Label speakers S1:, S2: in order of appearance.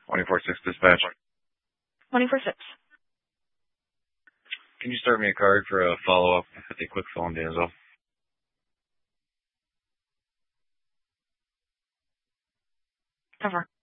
S1: 24-6 dispatch.
S2: 24-6.
S1: Can you start me a card for a follow-up at the quick phone day as well?
S2: Over.